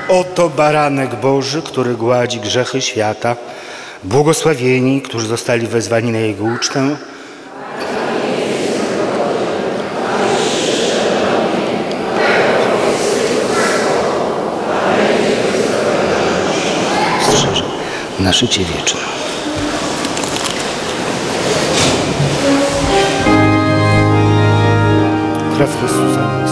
Oto baranek Boży, który gładzi grzechy świata. Błogosławieni, którzy zostali wezwani na Jego ucztę. Strzeże na życie wieczne. Krew Chrystusa.